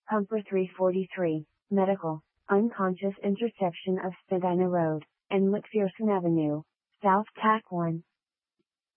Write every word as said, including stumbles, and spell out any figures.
Pumper three forty-three, Medical, unconscious intersection of Spadina Road and McPherson Avenue, South Tack one.